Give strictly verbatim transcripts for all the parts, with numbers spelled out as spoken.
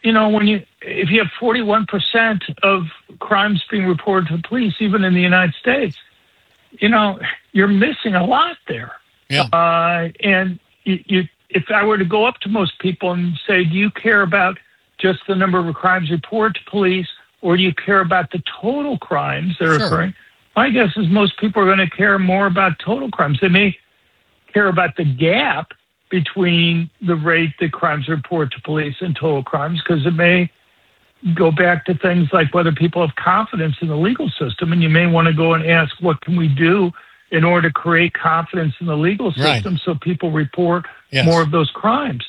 you know, when you if you have forty-one percent of crimes being reported to the police, even in the United States, you know, you're missing a lot there. Yeah. Uh, and you, you, if I were to go up to most people and say, do you care about just the number of crimes reported to police, or do you care about the total crimes that are Sure. occurring? My guess is most people are going to care more about total crimes. They may care about the gap between the rate that crimes are reported to police and total crimes, because it may go back to things like whether people have confidence in the legal system, and you may want to go and ask, what can we do in order to create confidence in the legal system, right, so people report yes. more of those crimes?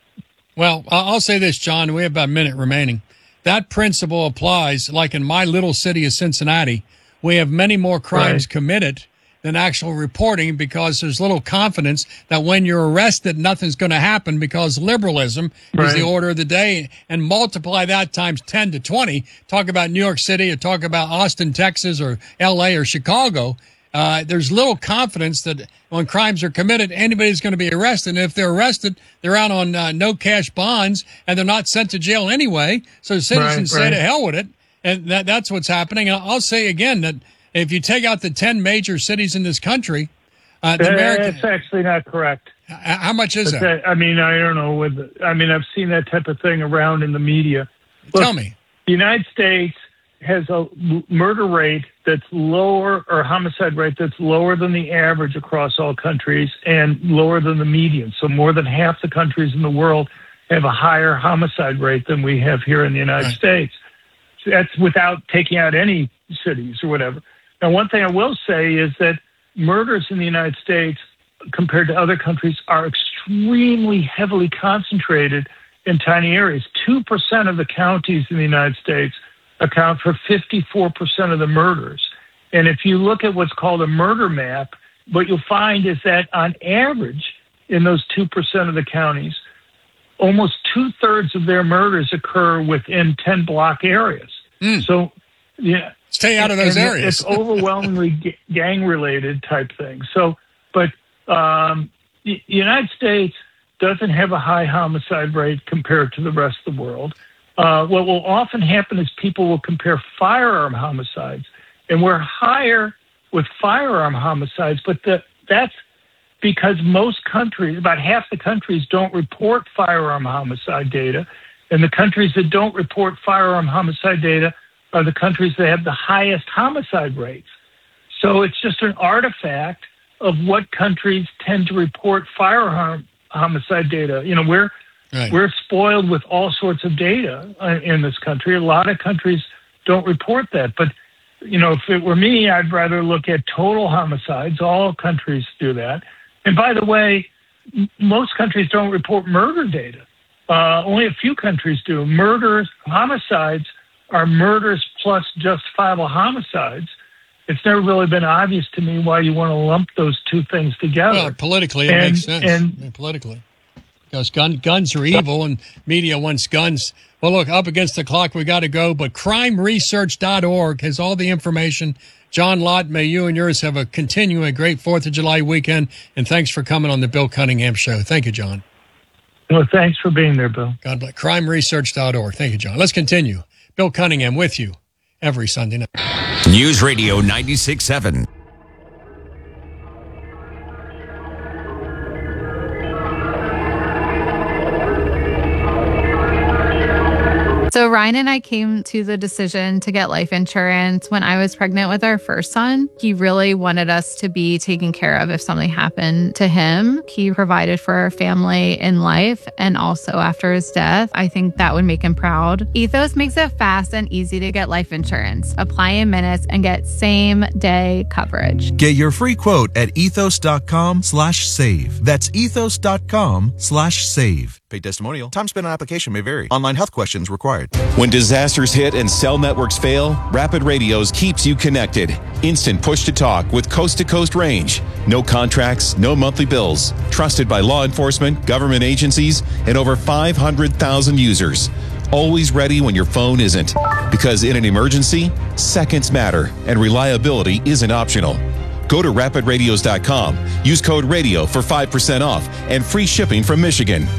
Well, I'll say this, John. We have about a minute remaining. That principle applies, like in my little city of Cincinnati. We have many more crimes right. committed than actual reporting, because there's little confidence that when you're arrested, nothing's going to happen, because liberalism right. is the order of the day. And multiply that times ten to twenty. Talk about New York City, or talk about Austin, Texas, or L A or Chicago. Uh, there's little confidence that when crimes are committed, anybody's going to be arrested. And if they're arrested, they're out on uh, no cash bonds, and they're not sent to jail anyway. So citizens right, right. say to hell with it. And that, that's what's happening. And I'll say again that if you take out the ten major cities in this country, uh, the American, that's actually not correct. How much is that? that? I mean, I don't know. With I mean, I've seen that type of thing around in the media. Look, Tell me. The United States has a murder rate that's lower, or homicide rate that's lower than the average across all countries, and lower than the median. So more than half the countries in the world have a higher homicide rate than we have here in the United right. States. That's without taking out any cities or whatever. Now, one thing I will say is that murders in the United States, compared to other countries, are extremely heavily concentrated in tiny areas. two percent of the counties in the United States account for fifty-four percent of the murders. And if you look at what's called a murder map, what you'll find is that on average, in those two percent of the counties, almost two-thirds of their murders occur within ten block areas. Mm. So, yeah. Stay out of those and areas. It's overwhelmingly g- gang-related type thing. So, but um, the United States doesn't have a high homicide rate compared to the rest of the world. Uh, what will often happen is people will compare firearm homicides, and we're higher with firearm homicides, but the, that's because most countries, about half the countries, don't report firearm homicide data, and the countries that don't report firearm homicide data are the countries that have the highest homicide rates. So it's just an artifact of what countries tend to report firearm homicide data. You know, we're right. we're spoiled with all sorts of data in this country. A lot of countries don't report that. But, you know, if it were me, I'd rather look at total homicides. All countries do that. And by the way, most countries don't report murder data. Uh, only a few countries do. Murders, homicides are murders plus justifiable homicides. It's never really been obvious to me why you want to lump those two things together. Well, politically, it and, makes sense. And, I mean, politically. Because gun, guns are evil, and media wants guns. Well, look, up against the clock, we got to go. But crime research dot org has all the information. John Lott, may you and yours have a continuing great fourth of July weekend. And thanks for coming on the Bill Cunningham Show. Thank you, John. Well, thanks for being there, Bill. God bless. crime research dot org. Thank you, John. Let's continue. Bill Cunningham with you every Sunday night. News Radio ninety-six point seven. So Ryan and I came to the decision to get life insurance when I was pregnant with our first son. He really wanted us to be taken care of if something happened to him. He provided for our family in life and also after his death. I think that would make him proud. Ethos makes it fast and easy to get life insurance. Apply in minutes and get same day coverage. Get your free quote at ethos.com slash save. That's ethos.com slash save. Paid testimonial. Time spent on application may vary. Online health questions required. When disasters hit and cell networks fail, Rapid Radios keeps you connected. Instant push-to-talk with coast-to-coast range. No contracts, no monthly bills. Trusted by law enforcement, government agencies, and over five hundred thousand users. Always ready when your phone isn't. Because in an emergency, seconds matter, and reliability isn't optional. Go to rapid radios dot com. Use code RADIO for five percent off and free shipping from Michigan.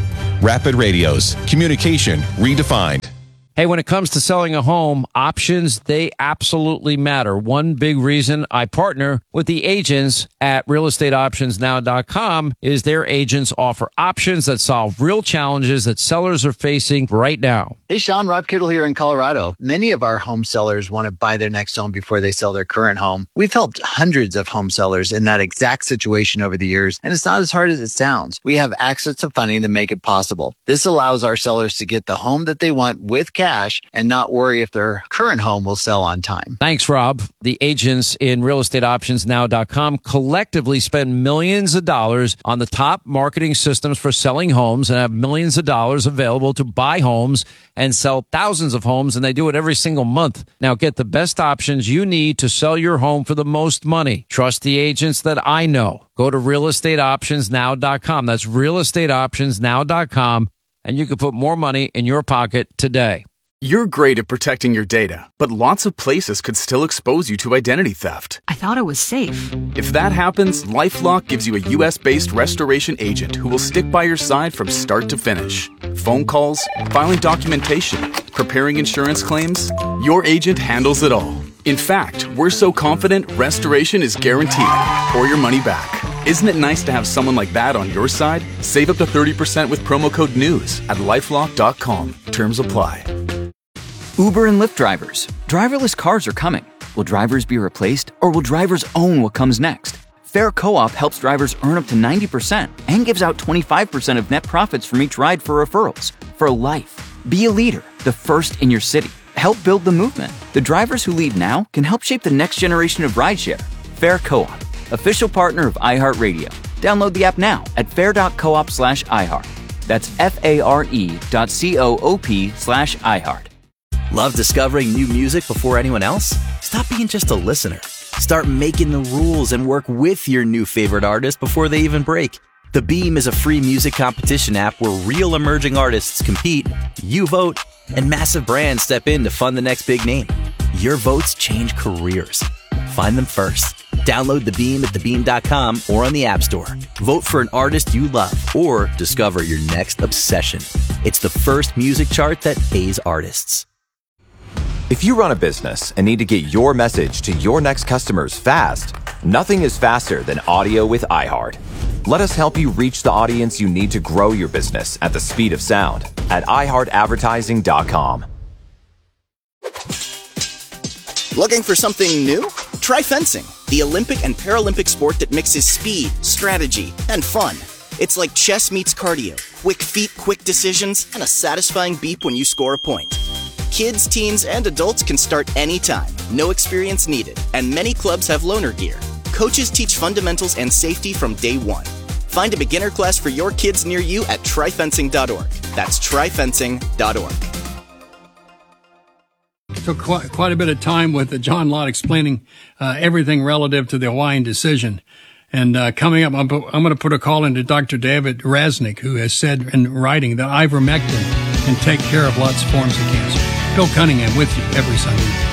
Rapid Radios. Communication redefined. Hey, when it comes to selling a home, options, they absolutely matter. One big reason I partner with the agents at real estate options now dot com is their agents offer options that solve real challenges that sellers are facing right now. Hey, Sean, Rob Kittle here in Colorado. Many of our home sellers want to buy their next home before they sell their current home. We've helped hundreds of home sellers in that exact situation over the years, and it's not as hard as it sounds. We have access to funding to make it possible. This allows our sellers to get the home that they want with cash and not worry if their current home will sell on time. Thanks, Rob. The agents in real estate options now dot com collectively spend millions of dollars on the top marketing systems for selling homes and have millions of dollars available to buy homes and sell thousands of homes, and they do it every single month. Now get the best options you need to sell your home for the most money. Trust the agents that I know. Go to real estate options now dot com. That's real estate options now dot com, and you can put more money in your pocket today. You're great at protecting your data, but lots of places could still expose you to identity theft. I thought it was safe. If that happens, LifeLock gives you a U S-based restoration agent who will stick by your side from start to finish. Phone calls, filing documentation, preparing insurance claims, your agent handles it all. In fact, we're so confident restoration is guaranteed or your money back. Isn't it nice to have someone like that on your side? Save up to thirty percent with promo code NEWS at lifelock dot com. Terms apply. Uber and Lyft drivers. Driverless cars are coming. Will drivers be replaced, or will drivers own what comes next? Fair Co-op helps drivers earn up to ninety percent and gives out twenty-five percent of net profits from each ride for referrals. For life. Be a leader, the first in your city. Help build the movement. The drivers who lead now can help shape the next generation of rideshare. Fair Co-op, official partner of iHeartRadio. Download the app now at fair.coop slash iHeart. That's F-A-R-E dot C-O-O-P slash iHeart. Love discovering new music before anyone else? Stop being just a listener. Start making the rules and work with your new favorite artist before they even break. The Beam is a free music competition app where real emerging artists compete, you vote, and massive brands step in to fund the next big name. Your votes change careers. Find them first. Download The Beam at the beam dot com or on the App Store. Vote for an artist you love or discover your next obsession. It's the first music chart that pays artists. If you run a business and need to get your message to your next customers fast, nothing is faster than audio with iHeart. Let us help you reach the audience you need to grow your business at the speed of sound at i heart advertising dot com. Looking for something new? Try fencing, the Olympic and Paralympic sport that mixes speed, strategy, and fun. It's like chess meets cardio, quick feet, quick decisions, and a satisfying beep when you score a point. Kids, teens, and adults can start anytime, no experience needed, and many clubs have loaner gear. Coaches teach fundamentals and safety from day one. Find a beginner class for your kids near you at try fencing dot org. That's try fencing dot org. Took quite, quite a bit of time with John Lott explaining uh, everything relative to the Hawaiian decision. And uh, coming up, I'm, I'm going to put a call into Doctor David Raznick, who has said in writing that ivermectin can take care of lots of forms of cancer. Bill Cunningham with you every Sunday.